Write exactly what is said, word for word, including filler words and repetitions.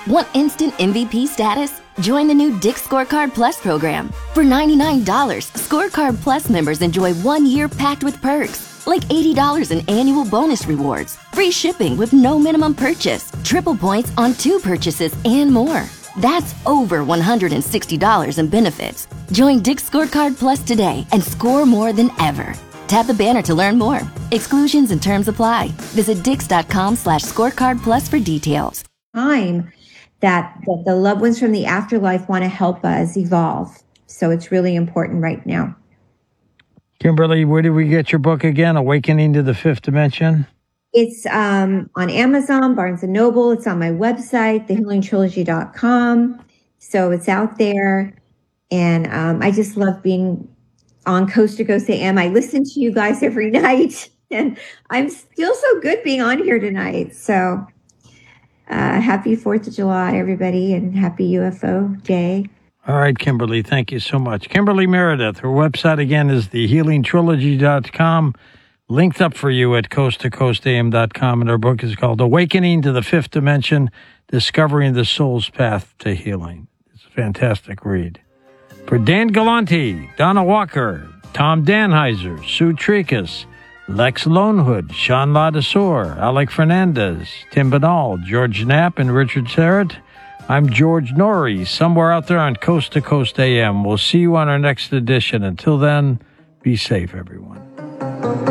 Want instant M V P status? Join the new Dick's Scorecard Plus program. For ninety-nine dollars, Scorecard Plus members enjoy one year packed with perks, like eighty dollars in annual bonus rewards, free shipping with no minimum purchase, triple points on two purchases, and more. That's over one hundred sixty dollars in benefits. Join Dick's Scorecard Plus today and score more than ever. Tap the banner to learn more. Exclusions and terms apply. Visit dix.com slash scorecard plus for details. Time that, that the loved ones from the afterlife want to help us evolve. So it's really important right now. Kimberly, where did we get your book again? Awakening to the Fifth Dimension? It's um, on Amazon, Barnes and Noble. It's on my website, the healing trilogy dot com. So it's out there. And um, I just love being on Coast to Coast A M. I listen to you guys every night. And I'm still so good being on here tonight. So uh, happy fourth of July, everybody. And happy U F O Day. All right, Kimberly, thank you so much. Kimberly Meredith, her website again is the healing trilogy dot com. Linked up for you at coast to coast a m dot com, and our book is called Awakening to the Fifth Dimension, Discovering the Soul's Path to Healing. It's a fantastic read. For Dan Galante, Donna Walker, Tom Danheiser, Sue Tricus, Lex Lonehood, Sean Ladesor, Alec Fernandez, Tim Banal, George Knapp, and Richard Serrett, I'm George Norrie, somewhere out there on Coast to Coast A M. We'll see you on our next edition. Until then, be safe, everyone.